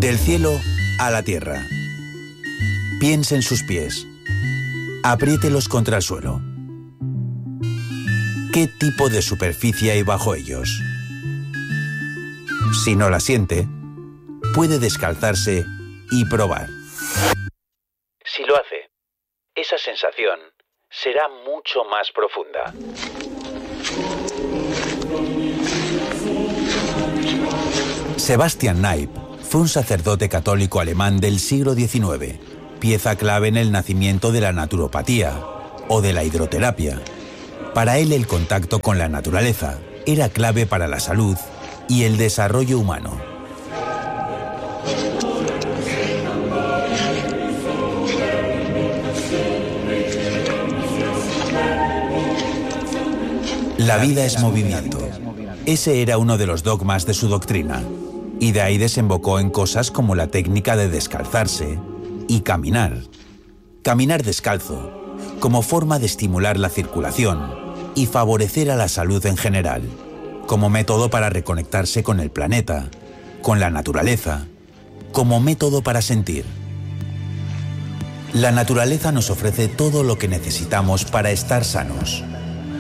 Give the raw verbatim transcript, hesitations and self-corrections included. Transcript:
Del cielo a la tierra. Piense en sus pies. Apriételos contra el suelo. ¿Qué tipo de superficie hay bajo ellos? Si no la siente, puede descalzarse y probar. Si lo hace, esa sensación será mucho más profunda. Sebastian Kneipp fue un sacerdote católico alemán del siglo diecinueve, pieza clave en el nacimiento de la naturopatía o de la hidroterapia. Para él el contacto con la naturaleza era clave para la salud y el desarrollo humano. La vida es movimiento. Ese era uno de los dogmas de su doctrina, y de ahí desembocó en cosas como la técnica de descalzarse y caminar. Caminar descalzo, como forma de estimular la circulación y favorecer a la salud en general, como método para reconectarse con el planeta, con la naturaleza, como método para sentir. La naturaleza nos ofrece todo lo que necesitamos para estar sanos.